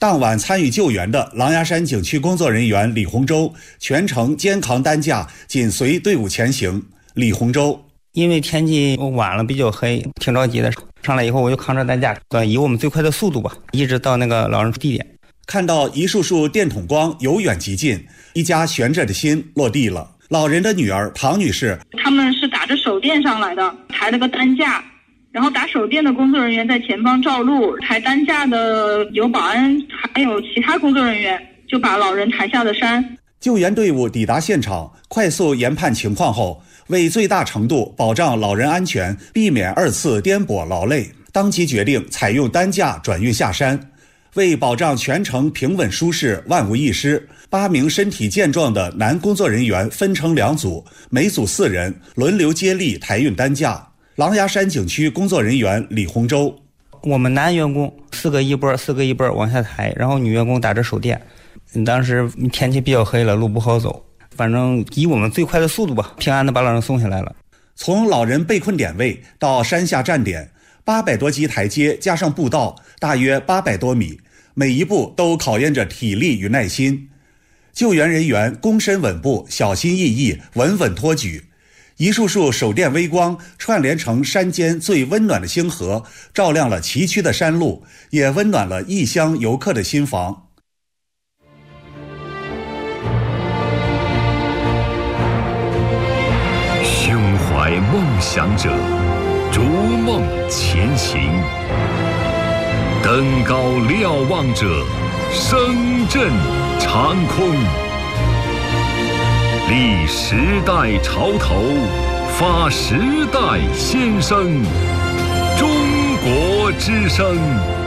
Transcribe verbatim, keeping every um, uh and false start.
当晚参与救援的狼牙山景区工作人员李洪洲全程肩扛担架，紧随队伍前行。李洪洲： 因为天气晚了，比较黑，挺着急的。上来以后，我就扛着担架，以我们最快的速度吧，一直到那个老人地点。 看到一束束电筒光由远及近，一家悬着的心落地了。老人的女儿唐女士， 他们是打着手电上来的，抬了个担架，然后打手电的工作人员在前方照路，抬担架的有保安，还有其他工作人员，就把老人抬下了山。 救援队伍抵达现场，快速研判情况后，为最大程度保障老人安全，避免二次颠簸劳累，当即决定采用担架转运下山。为保障全程平稳舒适、万无一失，八名身体健壮的男工作人员分成两组，每组四人，轮流接力抬运担架。狼牙山景区工作人员李洪洲： 我们男员工四个一波，四个一波往下抬，然后女员工打着手电。当时天气比较黑了，路不好走，反正以我们最快的速度吧，平安的把老人送下来了。 从老人被困点位到山下站点，八百多级台阶加上步道，大约八百多米，每一步都考验着体力与耐心。救援人员躬身稳步，小心翼翼，稳稳托举。一束束手电微光串联成山间最温暖的星河，照亮了崎岖的山路，也温暖了异乡游客的心房。 胸怀梦想者，逐梦前行。登高瞭望者，声震长空。立时代潮头，发时代先声。中国之声。